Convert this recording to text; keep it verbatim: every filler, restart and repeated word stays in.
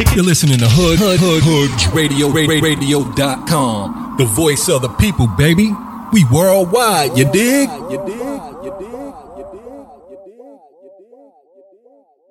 You're listening to Hood Hood Hood Hood Radio Radio dot com. The voice of the people, baby. We worldwide, you dig? You dig? You dig? You dig? You dig?